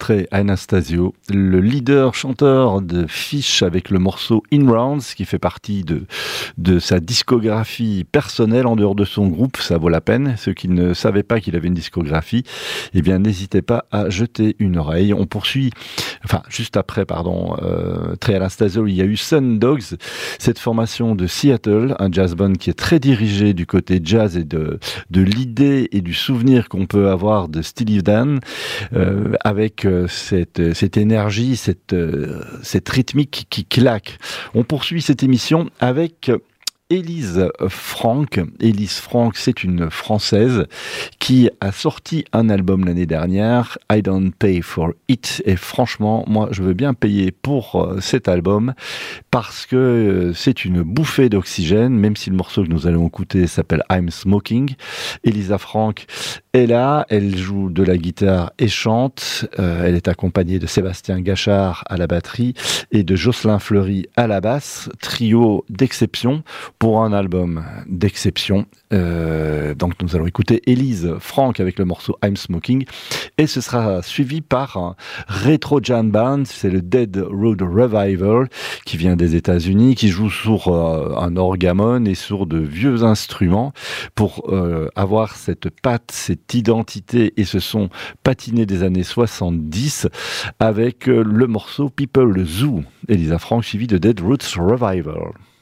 Trey Anastasio, le leader chanteur de Fish avec le morceau In Rounds qui fait partie de sa discographie personnelle en dehors de son groupe, ça vaut la peine. Ceux qui ne savaient pas qu'il avait une discographie, eh bien n'hésitez pas à jeter une oreille. On poursuit, juste après, Trey Anastasio, il y a eu Sun Dogs, cette formation de Seattle, un jazz band qui est très dirigé du côté jazz et de l'idée et du souvenir qu'on peut avoir de Steely Dan, avec cette énergie, cette rythmique qui claque. On poursuit cette émission avec Elise Frank. Elise Frank, c'est une Française qui a sorti un album l'année dernière, I Don't Pay For It, et franchement, moi, je veux bien payer pour cet album parce que c'est une bouffée d'oxygène, même si le morceau que nous allons écouter s'appelle I'm Smoking. Elisa Frank est là, elle joue de la guitare et chante. Elle est accompagnée de Sébastien Gachard à la batterie et de Jocelyn Fleury à la basse. Trio d'exception pour un album d'exception. Donc nous allons écouter Elise Frank avec le morceau I'm Smoking et ce sera suivi par un Retro Jam Band, c'est le Dead Road Revival qui vient des États-Unis, qui joue sur un orgamon et sur de vieux instruments pour avoir cette patte, cette identité et ce son patiné des années 70 avec le morceau People Zoo. Elisa Frank suivi de Dead Roots Revival.